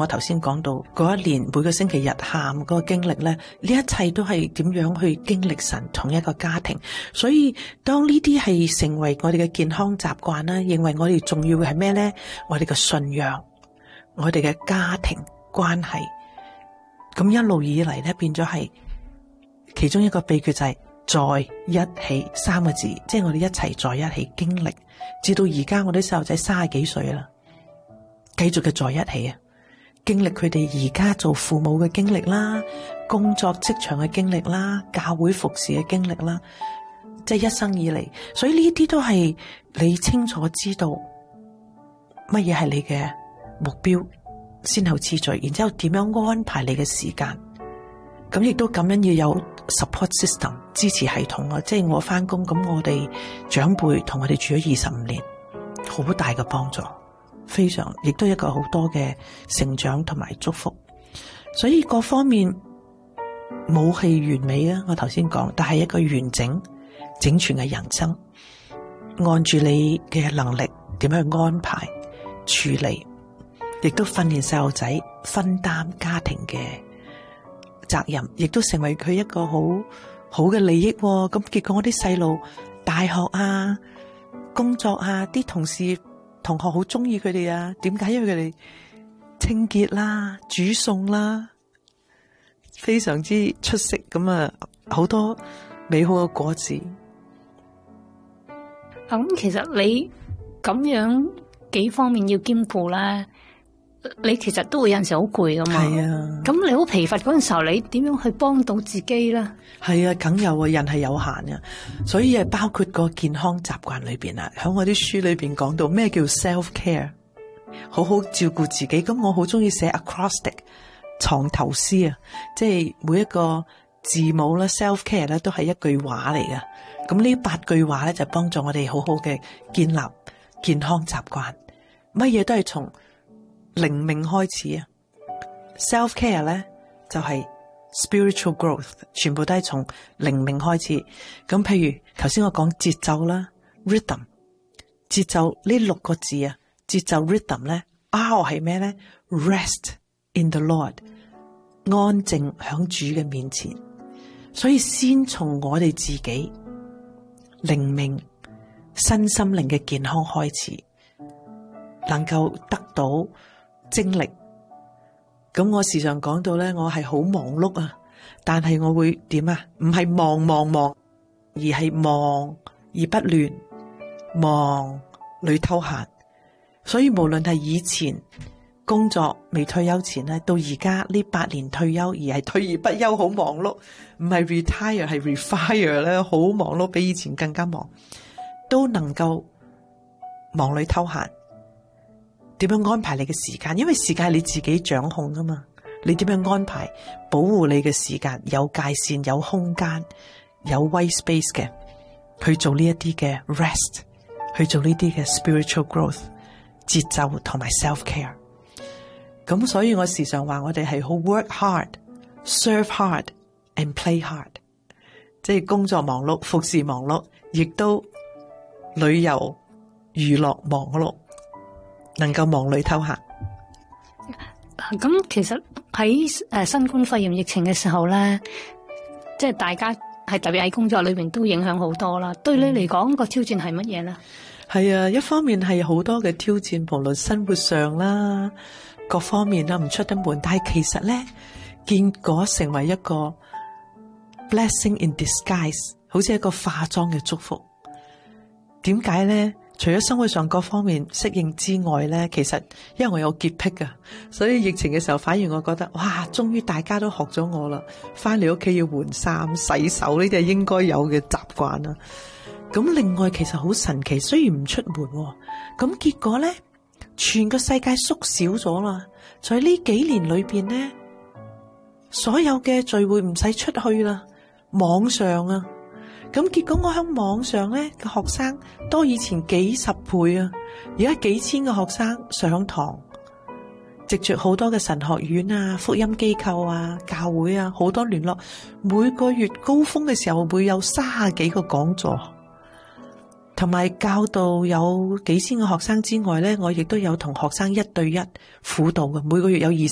我頭先講到嗰一年每個星期日喊嗰個經歷咧，呢一切都係點樣去經歷神同一個家庭。所以當呢啲係成為我哋嘅健康習慣啦，認為我哋重要嘅係咩咧？我哋嘅信仰，我哋嘅家庭關係，咁一路以嚟咧變咗係其中一個秘訣就係在一起三個字，即係我哋一齊在一起經歷，至到而家我啲細路仔30幾歲啦，繼續嘅在一起啊，經歷佢哋而家做父母嘅經歷啦，工作職場嘅經歷啦，教會服侍嘅經歷啦，即係一生以嚟。所以呢啲都係你清楚知道乜嘢係你嘅目標，先後次序，然之後點樣安排你嘅時間。咁亦都咁樣要有 support system 支持系統啊！即係我返工，咁我哋長輩同我哋住咗25年，好大嘅幫助，非常亦都一個好多嘅成長同埋祝福。所以各方面冇係完美啊！我頭先講，但係一個完整整全嘅人生，按住你嘅能力點樣去安排處理，亦都訓練細路仔分擔家庭嘅責任，亦都成為佢一個好好嘅利益。咁結果我啲細路大學啊、工作啊，啲同事同學好中意佢哋啊。點解？因為佢哋清潔啦、煮餸啦，非常之出色。咁啊，好多美好嘅果子。 咁其實你咁樣幾方面要兼顧啦，你其實都會有陣時好攰噶嘛。係啊，咁你好疲乏嗰陣時候，你點樣去幫到自己咧？ 係啊，梗有啊，人係有限嘅，所以係包括個健康習慣裏邊啊。喺我啲書裏邊講到咩叫 self care， 好好照顧自己。咁我好中意寫 acrostic 藏頭詩啊，即係每一個字母咧 self care 咧都係一句話嚟噶。咁呢8句話咧就幫助我哋好好嘅建立健康習慣。乜嘢都係從靈命開始啊 ，self care 咧就係 spiritual growth， 全部都係從靈命開始。咁譬如頭先我講節奏啦 ，rhythm， 節奏呢6個字啊，節奏 rhythm 咧 ，R 係咩咧 ？Rest in the Lord， 安靜響主嘅面前。所以先從我哋自己靈命、身心靈嘅健康開始，能夠得到精力。咁我時常講到咧，我係好忙碌啊，但係我會點啊？唔係忙，而係忙而不亂，忙裏偷閒。所以無論係以前工作未退休前咧，到而家呢8年退休，而係退而不休，好忙碌，唔係 retire 係 refire 咧，好忙碌，比以前更加忙，都能夠忙裏偷閒。點樣安排你嘅時間？因為時間係你自己掌控噶嘛，你點樣安排保護你嘅時間？有界線、有空間、有 white space 嘅去做呢一啲嘅 rest， 去做呢啲嘅 spiritual growth， 節奏同埋 self care。咁所以我時常話我哋係好 work hard、serve hard and play hard， 即係工作忙碌、服侍忙碌，亦都旅遊娛樂忙碌。能夠忙裏偷閒。 咁其實喺新冠肺炎疫情嘅時候咧，即係大家係特別喺工作裏邊都影響好多啦。對你嚟講個挑戰係乜嘢咧？ 係啊，一方面係好多嘅挑戰，無論生活上啦，各方面啦，唔出得門。但係其實咧，結果成為一個 blessing in disguise， 好似一個化妝嘅祝福。點解咧？除咗生活上各方面適應之外咧，其實因為我有潔癖啊，所以疫情嘅時候反而我覺得哇，終於大家都學咗我啦，翻嚟屋企要換衫、洗手呢啲係應該有嘅習慣啦。咁另外其實好神奇，雖然唔出門，咁結果咧，全個世界縮小咗啦。在呢幾年裏邊咧，所有嘅聚會唔使出去啦，網上啊。咁結果我喺網上咧嘅學生多以前幾十倍啊！而家幾千個學生上堂，藉住好多嘅神學院啊、福音機構啊、教會啊，好多聯絡。每個月高峰嘅時候會有30幾個講座，同埋教導有幾千個學生之外咧，我亦都有同學生1對1輔導嘅，每個月有